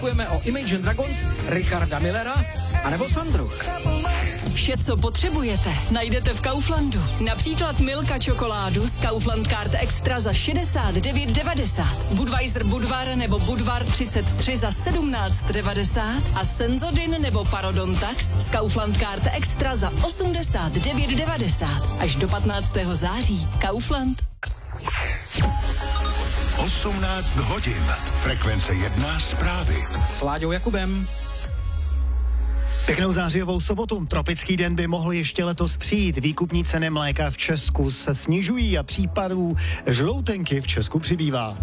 Děkujeme o Imagine Dragons, Richarda Millera anebo Sandru. Vše, co potřebujete, najdete v Kauflandu. Například Milka čokoládu z Kaufland Card Extra za 69,90. Budweiser Budvar nebo Budvar 33 za 17,90. A Senzodin nebo Parodontax z Kaufland Card Extra za 89,90. Až do 15. září. Kaufland. 18 hodin. Frekvence 1 zprávy. S Láďou Jakubem. Pěknou zářijovou sobotu. Tropický den by mohl ještě letos přijít. Výkupní ceny mléka v Česku se snižují a případů žloutenky v Česku přibývá.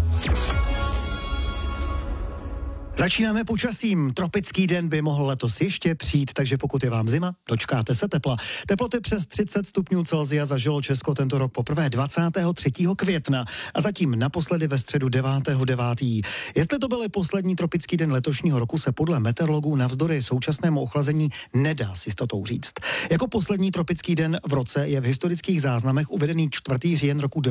Začínáme počasím. Tropický den by mohl letos ještě přijít, takže pokud je vám zima, dočkáte se tepla. Teploty přes 30 stupňů Celsia zažilo Česko tento rok poprvé 23. května a zatím naposledy ve středu 9.9. Jestli to byl poslední tropický den letošního roku, se podle meteorologů navzdory současnému ochlazení nedá s jistotou říct. Jako poslední tropický den v roce je v historických záznamech uvedený 4. říjen roku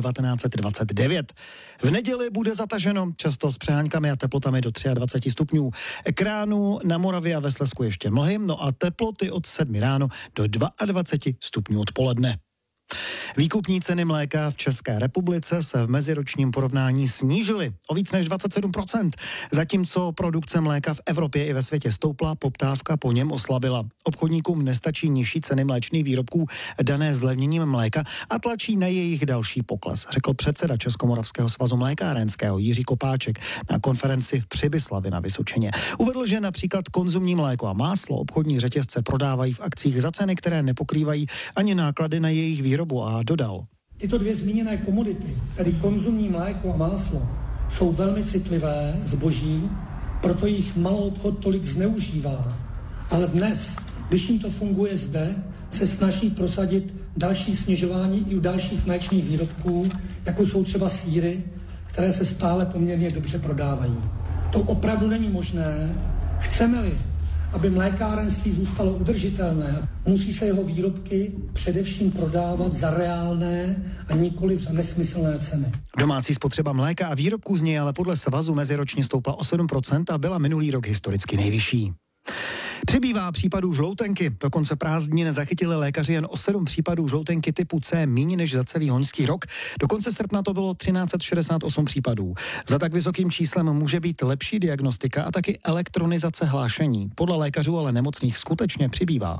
1929. V neděli bude zataženo, často s přeháňkami a teplotami do 23 stupňů. Ekránu na Moravě a ve Slezsku ještě mlhy, no a teploty od 7 ráno do 22 stupňů odpoledne. Výkupní ceny mléka v České republice se v meziročním porovnání snížily o víc než 27%, zatímco produkce mléka v Evropě i ve světě stoupla, poptávka po něm oslabila. Obchodníkům nestačí nižší ceny mléčných výrobků dané zlevněním mléka a tlačí na jejich další pokles, řekl předseda Českomoravského svazu mlékárenského Jiří Kopáček na konferenci v Přibyslavi na Vysočině. Uvedl, že například konzumní mléko a máslo obchodní řetězce prodávají v akcích za ceny, které nepokrývají ani náklady na jejich výrobu, a dodal. Tyto dvě zmíněné komodity, tedy konzumní mléko a máslo, jsou velmi citlivé zboží, proto jich malou obchod tolik zneužívá. Ale dnes, když jim to funguje zde, se snaží prosadit další snižování i u dalších mléčných výrobků, jako jsou třeba sýry, které se stále poměrně dobře prodávají. To opravdu není možné. Chceme-li, aby mlékárenství zůstalo udržitelné, musí se jeho výrobky především prodávat za reálné a nikoli za nesmyslné ceny. Domácí spotřeba mléka a výrobků z něj ale podle svazu meziročně stoupla o 7% a byla minulý rok historicky nejvyšší. Přibývá případů žloutenky. Do konce prázdnin zachytili lékaři jen o 7 případů žloutenky typu C méně než za celý loňský rok. Do konce srpna to bylo 1368 případů. Za tak vysokým číslem může být lepší diagnostika a taky elektronizace hlášení. Podle lékařů ale nemocných skutečně přibývá.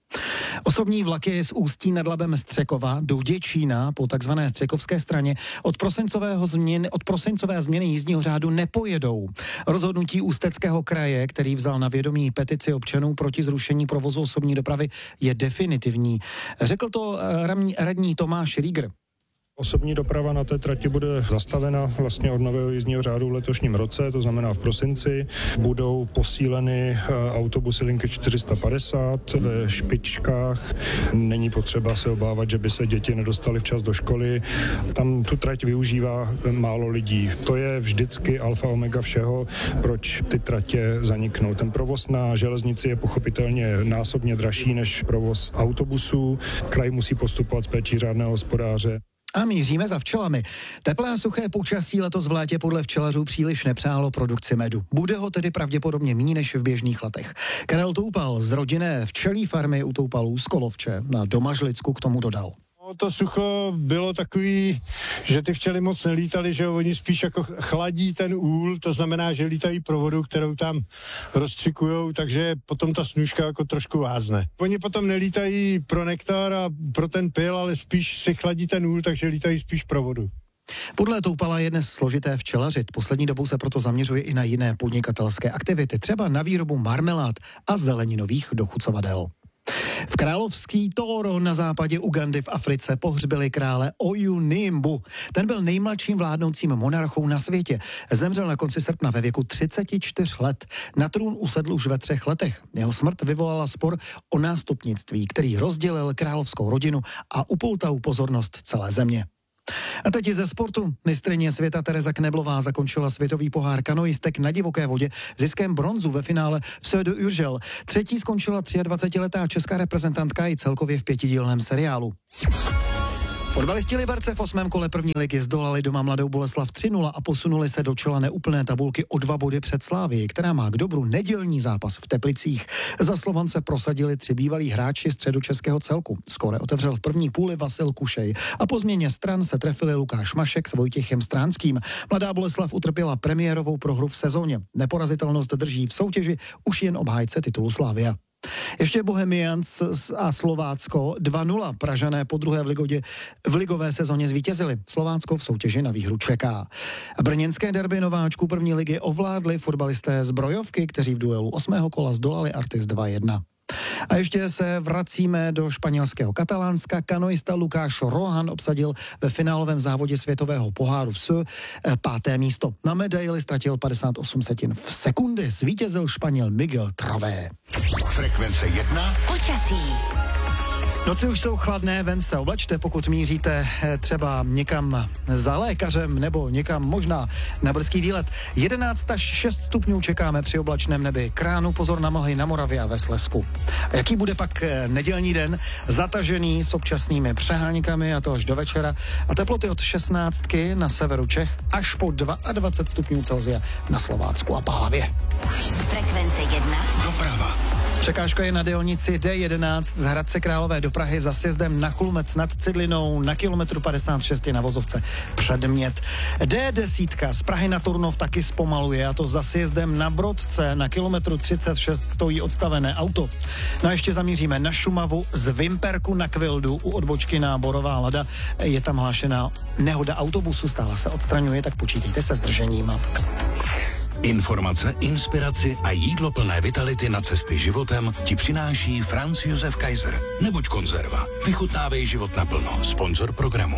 Osobní vlaky z Ústí nad Labem Střekova do Děčína po takzvané Střekovské straně od prosincové změny jízdního řádu nepojedou. Rozhodnutí Ústeckého kraje, který vzal na vědomí petici občanů proti zrušení provozu osobní dopravy, je definitivní. Řekl to radní Tomáš Rieger. Osobní doprava na té trati bude zastavena vlastně od nového jízdního řádu v letošním roce, to znamená v prosinci. Budou posíleny autobusy linky 450 ve špičkách. Není potřeba se obávat, že by se děti nedostaly včas do školy. Tam tu trať využívá málo lidí. To je vždycky alfa omega všeho, proč ty tratě zaniknou. Ten provoz na železnici je pochopitelně násobně dražší než provoz autobusů. Kraj musí postupovat s péčí řádného hospodáře. A míříme za včelami. Teplé a suché počasí letos v létě podle včelařů příliš nepřálo produkci medu. Bude ho tedy pravděpodobně méně než v běžných letech. Karel Toupal z rodinné včelí farmy u Toupalů z Kolovče na Domažlicku k tomu dodal. To sucho bylo takový, že ty včely moc nelítaly, že oni spíš jako chladí ten úl, to znamená, že lítají pro vodu, kterou tam rozstřikujou, takže potom ta snůžka jako trošku vázne. Oni potom nelítají pro nektar a pro ten pyl, ale spíš si chladí ten úl, takže lítají spíš pro vodu. Podle Toupala je dnes složité včelařit. Poslední dobou se proto zaměřuje i na jiné podnikatelské aktivity, třeba na výrobu marmelád a zeleninových dochucovadel. V královský Toro na západě Ugandy v Africe pohřbili krále Oyunimbu. Ten byl nejmladším vládnoucím monarchou na světě. Zemřel na konci srpna ve věku 34 let. Na trůn usedl už ve 3 letech. Jeho smrt vyvolala spor o nástupnictví, který rozdělil královskou rodinu a upoutal pozornost celé země. A teď ze sportu. Mistryně světa Tereza Kneblová zakončila světový pohár kanoistek na divoké vodě ziskem bronzu ve finále v Sö de Urgell. Třetí skončila 23letá česká reprezentantka i celkově v 5dílném seriálu. Fotbalisti Liberce v 8. kole první ligy zdolali doma Mladou Boleslav 3-0 a posunuli se do čela neúplné tabulky o 2 body před Slávií, která má k dobru nedělní zápas v Teplicích. Za Slovance prosadili 3 bývalí hráči středočeského celku. Skóre otevřel v první půli Vasil Kušej a po změně stran se trefili Lukáš Mašek s Vojtěchem Stránským. Mladá Boleslav utrpěla premiérovou prohru v sezóně. Neporazitelnost drží v soutěži už jen obhájce titulu Slavia. Ještě Bohemians a Slovácko 2-0. Pražané po druhé v ligové sezóně zvítězili. Slovácko v soutěži na výhru čeká. Brněnské derby nováčků první ligy ovládli fotbalisté z Brojovky, kteří v duelu 8. kola zdolali Artis 2-1. A ještě se vracíme do španělského Katalánska. Kanoista Lukáš Rohan obsadil ve finálovém závodě světového poháru v Seux 5. místo. Na medaili ztratil 58 setin v sekundy. Zvítězil Španěl Miguel Travé. Frekvence 1. Počasí. Noci už jsou chladné, ven se oblačte, pokud míříte třeba někam za lékařem nebo někam možná na brzký výlet. 11 až 6 stupňů čekáme při oblačném nebi. K ránu pozor na mlhy na Moravě a ve Slezsku. A jaký bude pak nedělní den? Zatažený s občasnými přeháňkami a to až do večera. A teploty od 16 na severu Čech až po 22 stupňů Celsia na Slovácku a Pálavě. Frekvence 1. Doprava. Překážka je na dálnici D11 z Hradce Králové do Prahy za sjezdem na Chlumec nad Cidlinou na kilometru 56 na vozovce Předmět. D10 z Prahy na Turnov taky zpomaluje, a to za sjezdem na Brodce na kilometru 36 stojí odstavené auto. No a ještě zamíříme na Šumavu z Vimperku na Kvildu u odbočky na Borová Lada. Je tam hlášená nehoda autobusu, stále se odstraňuje, tak počítejte se zdržením. Informace, inspiraci a jídlo plné vitality na cesty životem ti přináší Franz Josef Kaiser. Nebuď konzerva. Vychutnávej život naplno. Sponzor programu.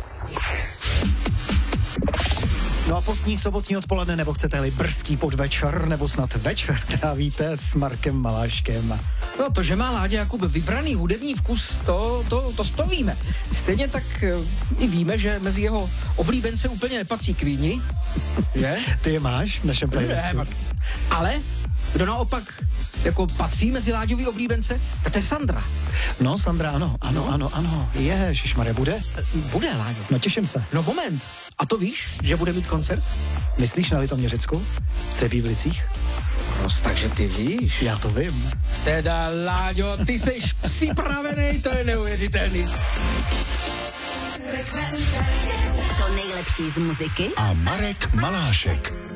No a postní sobotní odpoledne, nebo chcete-li brzký podvečer, nebo snad večer trávíte s Markem Maláškem. No to, že má Láďa Jakub vybraný hudební vkus, to víme. Stejně tak i víme, že mezi jeho oblíbence úplně nepatří Queeni, že? Ty je máš v našem playlistu. Ne, ale kdo naopak jako patří mezi Láďový oblíbence, tak to je Sandra. No, Sandra, ano. Ježišmarja, bude? Bude, Láďo. No, těším se. No moment, a to víš, že bude mít koncert? Myslíš na Litoměřicku? V Bíblicích? Takže ty víš. Já to vím. Teda, Láďo, ty seš připravený, to je neuvěřitelný. To nejlepší z muziky A Marek Malášek.